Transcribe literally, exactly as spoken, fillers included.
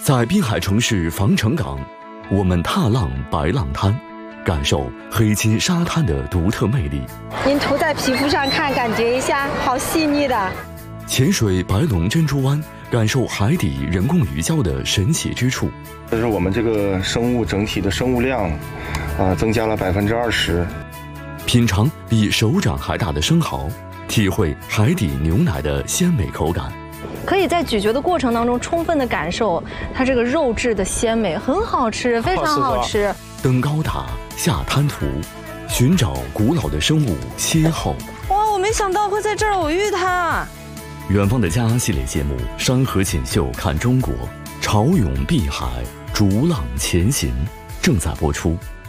在滨海城市防城港，我们踏浪白浪滩，感受黑金沙滩的独特魅力。 您涂在皮肤上看，感觉一下，好细腻的。 潜水白龙珍珠湾，感受海底人工鱼礁的神奇之处。 这是我们这个生物整体的生物量，啊，增加了百分之二十。 品尝比手掌还大的生蚝，体会海底牛奶的鲜美口感。 可以在咀嚼的过程当中充分的感受它这个肉质的鲜美，很好吃，非常好吃。 登高塔，下滩涂，寻找古老的生物邂逅。 哇，我没想到会在这儿偶遇它。 远方的家系列节目《山河锦绣看中国》，潮涌碧海，逐浪前行，正在播出。